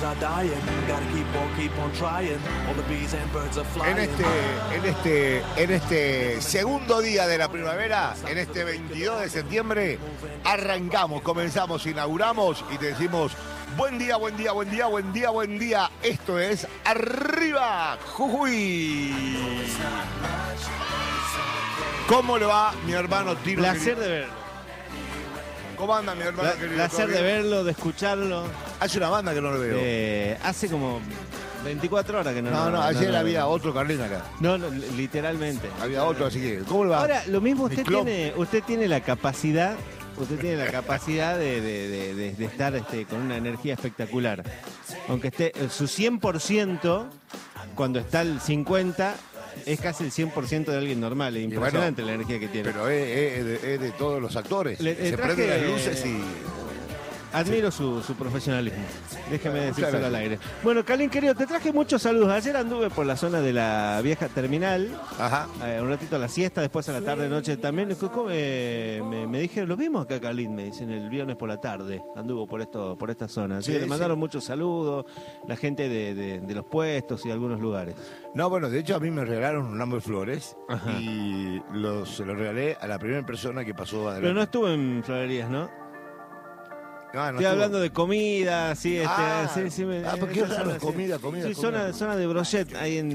En este segundo día de la primavera, en este 22 de septiembre, arrancamos, comenzamos, inauguramos y te decimos buen día, buen día, buen día, buen día, buen día. Esto es Arriba Jujuy. ¿Cómo le va, mi hermano Tino? Placer de verlo. ¿Cómo anda, mi hermano querido? Placer de verlo, de escucharlo. Hace una banda que no lo veo. Hace como 24 horas que no. No, ayer había otro Carlín acá. No, literalmente. Había otro, así que, ¿cómo le va? Ahora, lo mismo usted tiene la capacidad. Usted tiene la capacidad de estar con una energía espectacular. Aunque esté su 100%, cuando está el 50%, es casi el 100% de alguien normal. Es impresionante la energía que tiene. Pero es de todos los actores. Se prenden las luces y... Admiro su profesionalismo. Déjeme decírselo al aire. Bueno, Carlín, querido, te traje muchos saludos. Ayer anduve por la zona de la vieja terminal. Ajá. Un ratito a la siesta, después a la tarde, noche también. Me dijeron, lo vimos acá, Carlín, me dicen, el viernes por la tarde. Anduvo por esta zona. Así que le mandaron muchos saludos, la gente de los puestos y algunos lugares. No, bueno, de hecho a mí me regalaron un ramo de flores. Ajá. Y se lo regalé a la primera persona que pasó adelante. Pero no estuvo en florerías, ¿no? No estoy hablando de comida, sí, ¿por qué raro? Comida. Sí, zona de Brochet,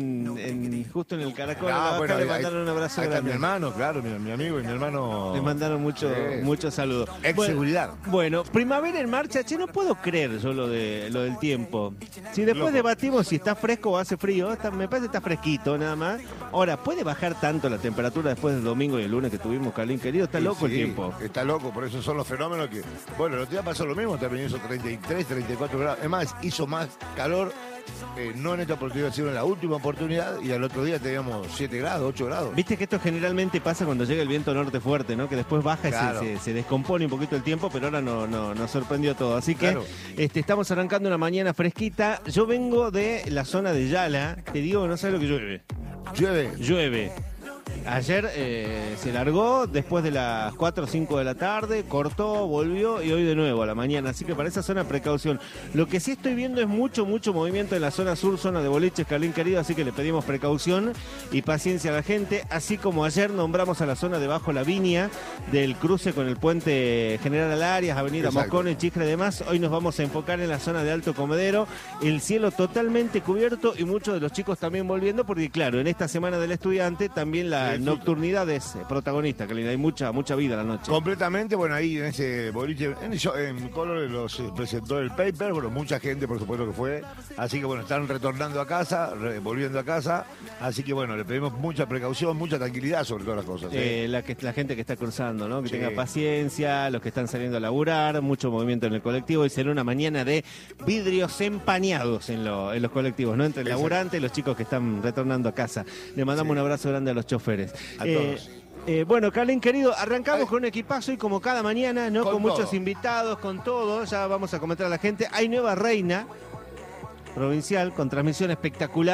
ahí justo en el Caracol. Bueno, le mandaron un abrazo grande. Mi hermano, claro, mi amigo y mi hermano. Le mandaron muchos saludos. Seguridad. Bueno, primavera en marcha, no puedo creer yo lo del tiempo. Si después debatimos si está fresco o hace frío, me parece que está fresquito nada más. Ahora, ¿puede bajar tanto la temperatura después del domingo y el lunes que tuvimos, Carlín, querido? Está loco el tiempo. Está loco, por eso son los fenómenos que... Bueno, el otro día pasó lo mismo, también hizo 33, 34 grados. Es más, hizo más calor, no en esta oportunidad, sino en la última oportunidad, y al otro día teníamos 7 grados, 8 grados. Viste que esto generalmente pasa cuando llega el viento norte fuerte, ¿no? Que después baja y se descompone un poquito el tiempo, pero ahora nos sorprendió todo. Así que estamos arrancando una mañana fresquita. Yo vengo de la zona de Yala, te digo que no sabes lo que llueve. Llueve. Ayer se largó después de las 4 o 5 de la tarde, cortó, volvió y hoy de nuevo a la mañana. Así que para esa zona, precaución. Lo que sí estoy viendo es mucho movimiento en la zona sur, zona de boliches, Carlín, querido. Así que le pedimos precaución y paciencia a la gente. Así como ayer nombramos a la zona de Bajo la Viña, del cruce con el puente General Arias, Avenida Moscone, Chicre y demás. Hoy nos vamos a enfocar en la zona de Alto Comedero. El cielo totalmente cubierto y muchos de los chicos también volviendo, porque claro, en esta semana del estudiante también la nocturnidad es protagonista, que hay mucha vida a la noche. Completamente, bueno, ahí en ese boliche, en Color los presentó el paper, bueno, mucha gente por supuesto que fue, así que bueno, están retornando a casa, volviendo a casa, así que bueno, le pedimos mucha precaución, mucha tranquilidad sobre todas las cosas. La gente que está cruzando, ¿no? Que tenga paciencia, los que están saliendo a laburar, mucho movimiento en el colectivo, y será una mañana de vidrios empañados en los colectivos, ¿no? Entre el laburante y los chicos que están retornando a casa. Le mandamos un abrazo grande a los choferes. A todos. Bueno, Carlín, querido, arrancamos con un equipazo y como cada mañana, ¿no? Con muchos invitados, con todo. Ya vamos a comentar a la gente. Hay nueva reina provincial con transmisión espectacular.